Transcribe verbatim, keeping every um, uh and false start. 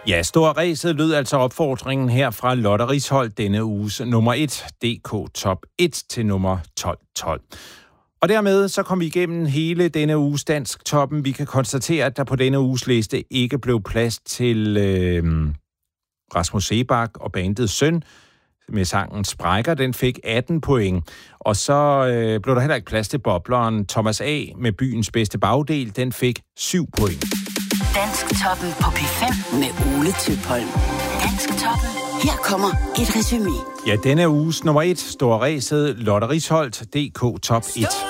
Ja, Stor Ræset lød altså opfordringen her fra Lotte Risholt, denne uges nummer et, D K Top et til nummer tolv tolv. Og dermed så kom vi igennem hele denne uges Dansk Toppen. Vi kan konstatere, at der på denne uges liste ikke blev plads til øh, Rasmus Seebach og bandets Søn med sangen Sprækker. Den fik atten point. Og så øh, blev der heller ikke plads til bobleren Thomas A. med Byens Bedste Bagdel. Den fik syv point. Dansk Toppen på P fem med Ole Tøpholm. Dansk Toppen. Her kommer et resumé. Ja, denne uges nummer et, Stor Ræset, Lotte Risholt, D K Top et.